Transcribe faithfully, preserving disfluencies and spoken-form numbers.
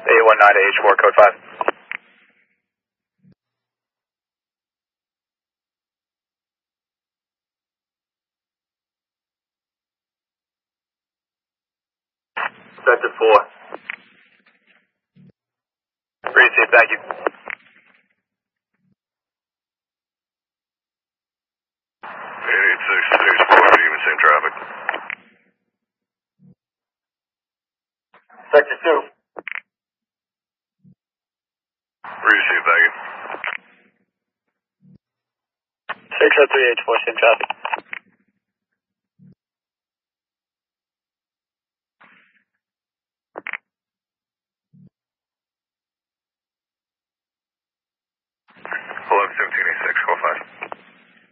eight one nine to H four, code five. Sector four. Received, thank you. eight six six four, even same traffic. Sector two. Received, thank you. six oh three H four, same traffic.